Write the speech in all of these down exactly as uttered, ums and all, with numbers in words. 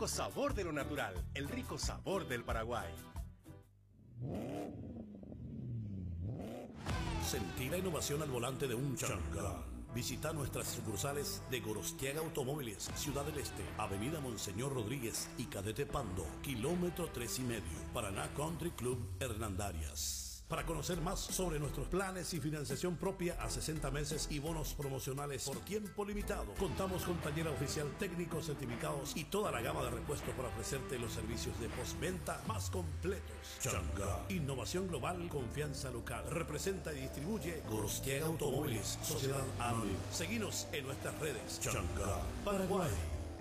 sabor de lo natural, el rico sabor del Paraguay. Sentí la innovación al volante de un Chang'an. Visita nuestras sucursales de Gorostiaga Automóviles, Ciudad del Este, Avenida Monseñor Rodríguez y Cadete Pando, kilómetro tres y medio, Paraná Country Club Hernandarias. Para conocer más sobre nuestros planes y financiación propia a sesenta meses y bonos promocionales por tiempo limitado, contamos con taller oficial, técnicos certificados y toda la gama de repuestos para ofrecerte los servicios de postventa más completos. Chang'an. Innovación global, confianza local. Representa y distribuye Gorostiaga Automóviles, Sociedad Anónima. Seguinos en nuestras redes. Chang'an, Paraguay.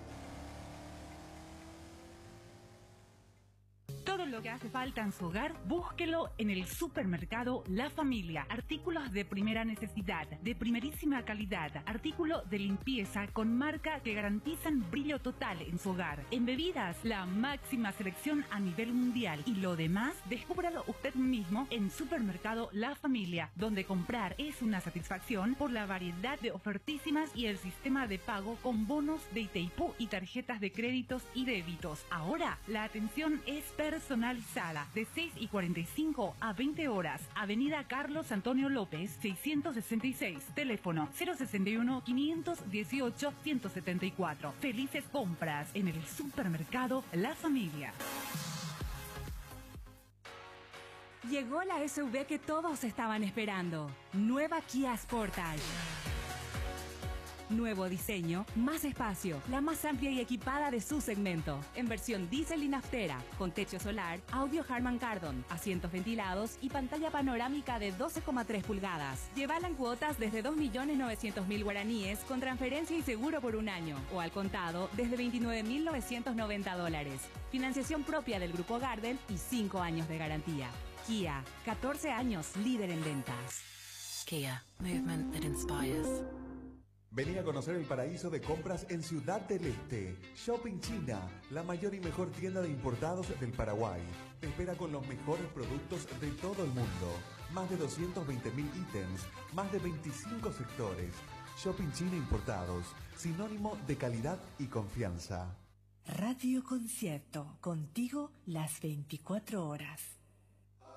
Todo lo que hace falta en su hogar, búsquelo en el supermercado La Familia. Artículos de primera necesidad, de primerísima calidad, artículos de limpieza con marca que garantizan brillo total en su hogar. En bebidas, la máxima selección a nivel mundial. Y lo demás, descúbralo usted mismo en Supermercado La Familia, donde comprar es una satisfacción por la variedad de ofertísimas y el sistema de pago con bonos de Itaipú y tarjetas de créditos y débitos. Ahora, la atención es personalizada. Personalizada de seis y cuarenta y cinco a veinte horas. Avenida Carlos Antonio López, seiscientos sesenta y seis. Teléfono cero sesenta y uno, quinientos dieciocho, ciento setenta y cuatro. Felices compras en el supermercado La Familia. Llegó la S U V que todos estaban esperando. Nueva Kia Sportage. Nuevo diseño, más espacio, la más amplia y equipada de su segmento. En versión diésel y naftera, con techo solar, audio Harman Kardon, asientos ventilados y pantalla panorámica de doce coma tres pulgadas. Llévala en cuotas desde dos millones novecientos mil guaraníes con transferencia y seguro por un año. O al contado desde veintinueve mil novecientos noventa dólares. Financiación propia del Grupo Gardel y cinco años de garantía. Kia, catorce años líder en ventas. Kia, movement that inspires. Vení a conocer el paraíso de compras en Ciudad del Este. Shopping China, la mayor y mejor tienda de importados del Paraguay. Te espera con los mejores productos de todo el mundo. Más de doscientos veinte mil ítems, más de veinticinco sectores. Shopping China Importados, sinónimo de calidad y confianza. Radio Concierto, contigo las veinticuatro horas.